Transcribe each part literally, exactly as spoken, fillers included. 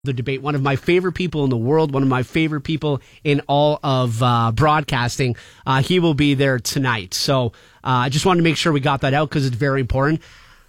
The debate, one of my favorite people in the world, one of my favorite people in all of uh, broadcasting. Uh, he will be there tonight. So uh, I just wanted to make sure we got that out because it's very important.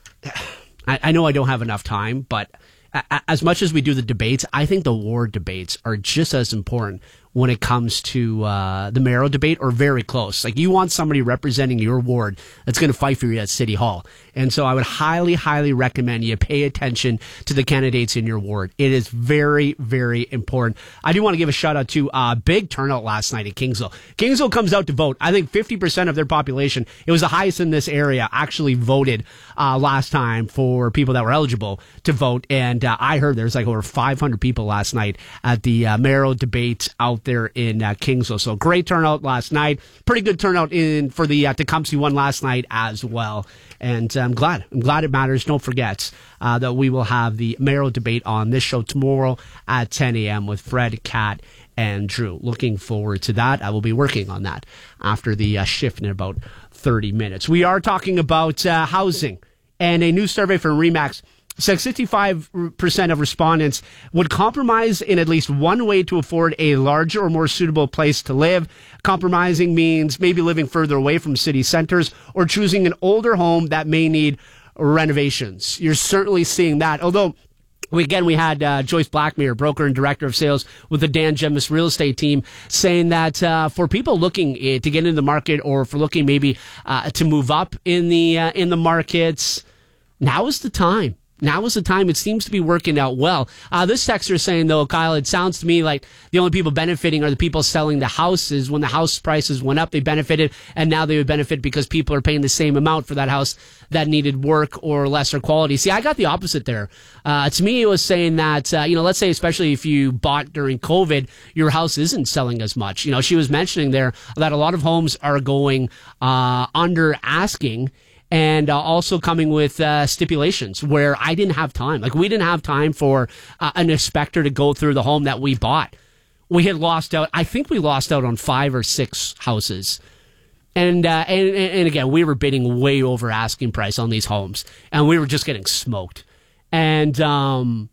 I, I know I don't have enough time, but a- as much as we do the debates, I think the ward debates are just as important when it comes to uh, the mayoral debate, or very close. Like, you want somebody representing your ward that's going to fight for you at City Hall. And so I would highly, highly recommend you pay attention to the candidates in your ward. It is very, very important. I do want to give a shout out to uh, big turnout last night at Kingsville. Kingsville comes out to vote. I think fifty percent of their population, it was the highest in this area, actually voted uh, last time for people that were eligible to vote. And uh, I heard there's like over five hundred people last night at the uh, mayoral debate out there in uh, Kingsville. So great turnout last night. Pretty good turnout in for the uh, Tecumseh one last night as well. And I'm glad. I'm glad it matters. Don't forget uh, that we will have the mayoral debate on this show tomorrow at ten a.m. with Fred, Kat, and Drew. Looking forward to that. I will be working on that after the uh, shift in about thirty minutes. We are talking about uh, housing, and a new survey from RE/MAX says sixty-five percent of respondents would compromise in at least one way to afford a larger or more suitable place to live. Compromising means maybe living further away from city centers or choosing an older home that may need renovations. You're certainly seeing that. Although, we, again, we had uh, Joyce Blackmere, broker and director of sales with the Dan Gemus real estate team, saying that uh, for people looking uh, to get into the market, or for looking maybe uh, to move up in the uh, in the markets, now is the time. Now is the time. It seems to be working out well. Uh, this texter is saying, though, Kyle, it sounds to me like the only people benefiting are the people selling the houses. When the house prices went up, they benefited, and now they would benefit because people are paying the same amount for that house that needed work or lesser quality. See, I got the opposite there. Uh, to me, it was saying that, uh, you know, let's say especially if you bought during COVID, your house isn't selling as much. You know, she was mentioning there that a lot of homes are going uh, under asking, and uh, also coming with uh, stipulations where I didn't have time. Like, we didn't have time for uh, an inspector to go through the home that we bought. We had lost out. I think we lost out on five or six houses. And, uh, and, and again, we were bidding way over asking price on these homes, and we were just getting smoked. And, um,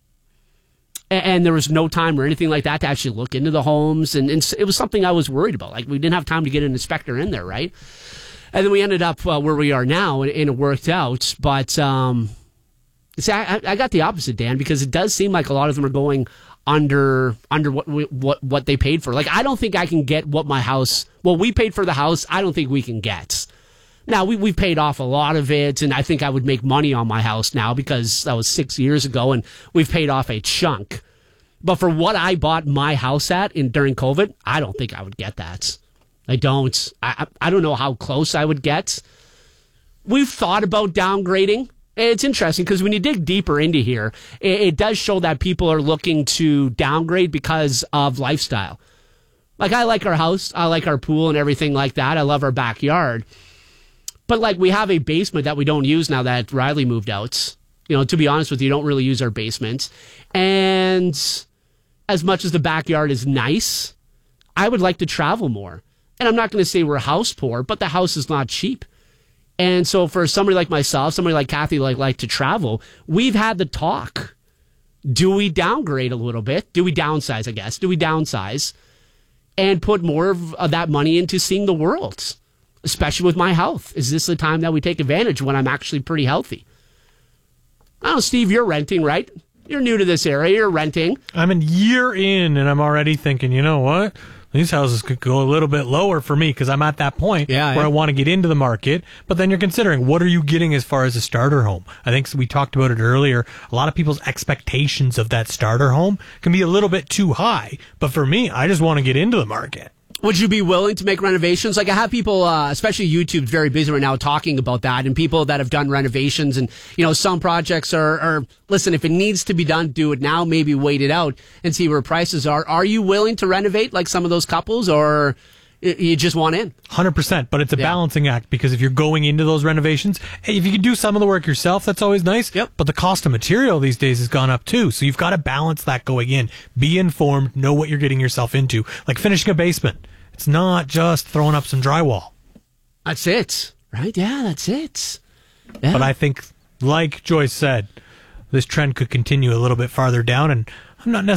and there was no time or anything like that to actually look into the homes. And, and it was something I was worried about. Like, we didn't have time to get an inspector in there, right? And then we ended up uh, where we are now, and, and it worked out. But um, see, I, I got the opposite, Dan, because it does seem like a lot of them are going under under what we, what what they paid for. Like, I don't think I can get what my house, what we paid for the house, I don't think we can get. Now, we we paid off a lot of it, and I think I would make money on my house now because that was six years ago, and we've paid off a chunk. But for what I bought my house at in during COVID, I don't think I would get that. I don't. I, I don't know how close I would get. We've thought about downgrading. It's interesting because when you dig deeper into here, it, it does show that people are looking to downgrade because of lifestyle. Like, I like our house. I like our pool and everything like that. I love our backyard. But, like, we have a basement that we don't use now that Riley moved out. You know, to be honest with you, don't really use our basement. And as much as the backyard is nice, I would like to travel more. And I'm not going to say we're house poor, but the house is not cheap. And so for somebody like myself, somebody like Kathy, like like to travel, we've had the talk. Do we downgrade a little bit? Do we downsize, I guess? Do we downsize and put more of, of that money into seeing the world, especially with my health? Is this the time that we take advantage when I'm actually pretty healthy? I don't know, Steve, you're renting, right? You're new to this area. You're renting. I'm a year in, and I'm already thinking, you know what? These houses could go a little bit lower for me because I'm at that point yeah, where yeah. I want to get into the market. But then you're considering, what are you getting as far as a starter home? I think we talked about it earlier. A lot of people's expectations of that starter home can be a little bit too high. But for me, I just want to get into the market. Would you be willing to make renovations? Like, I have people, uh, especially YouTube's very busy right now talking about that, and people that have done renovations, and, you know, some projects are, are, listen, if it needs to be done, do it now, maybe wait it out and see where prices are. Are you willing to renovate like some of those couples, or you just want in? one hundred percent, but it's a yeah. balancing act, because if you're going into those renovations, hey, if you can do some of the work yourself, that's always nice. Yep. But the cost of material these days has gone up too, so you've got to balance that going in. Be informed, know what you're getting yourself into. Like finishing a basement. It's not just throwing up some drywall. That's it, right? Yeah, that's it. Yeah. But I think, like Joyce said, this trend could continue a little bit farther down, and I'm not